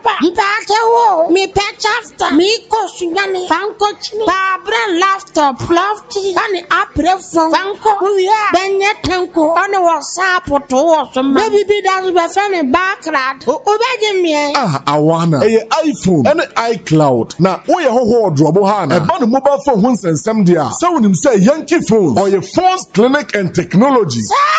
papa. Ibatewo. Me pechasta. Me kosunyani. Fanko chini. Babren laptop. Lofty. Ani aprefon. Fanko. Uya. Benye tenko. Ani wasapo to wasoma. Baby be that's be funny backrad. Ubeje me. Awana. iPhone. Any iCloud. Na oye ho drobo hana. Eba no mobile phone hun sensem dia. So unim say Yankee phone or your phone's clinic and technology.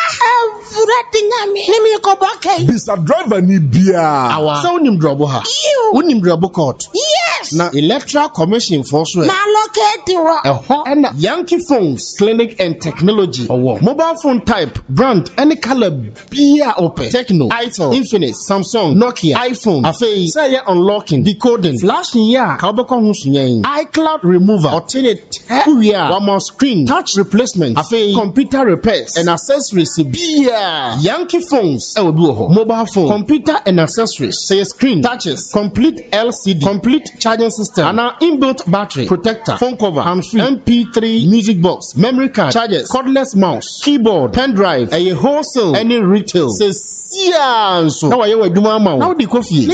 Bisa driver ni bia. So unim drobo ha. Unim drobo court. Yes. Na Electoral Commission for so. Na locate wa. And Yankee phones clinic and technology. Mobile phone type, brand, any color bia open. Techno, Itel, Infinix, Samsung, Nokia, iPhone. Afei say unlocking, decoding, flashing ya. Kaboko hunsunyen. iCloud remover, alternate one more screen, touch replacement. Afei computer repairs and accessories bia. Yankee phones, mobile phone, computer and accessories. Say screen, touches, complete LCD, complete charging system, and our inbuilt battery, protector, phone cover, hands-free, MP3 music box, memory card, chargers, cordless mouse, keyboard, pen drive, a wholesale, any retail. Says so now you do mama. Now the coffee.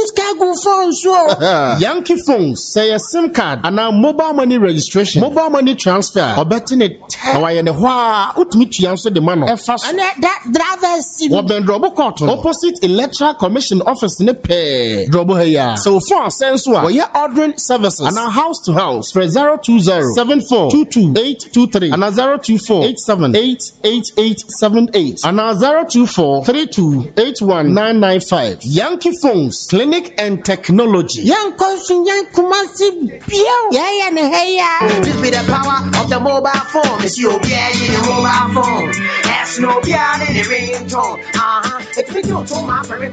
Yankee phones say a SIM card and now mobile money registration, mobile money transfer, or betting it. Why and why would meet you answer the man? And that driver see what ben Drobo Court opposite Electoral Commission office in a pay Drobo here. So for sense we are ordering services and our house to house for 020-7422-823 and 024-87-88878 and 024-32-81995. Yankee phones, clinic and technology. Kumasi Bio. Yeah, this be the power of the mobile phone. It's your in the mobile phone. That's no in the ringtone. It's video to my